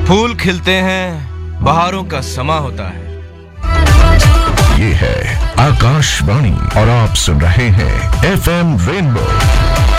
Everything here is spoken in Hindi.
फूल खिलते हैं, बहारों का समा होता है। ये है आकाशवाणी और आप सुन रहे हैं FM रेनबो।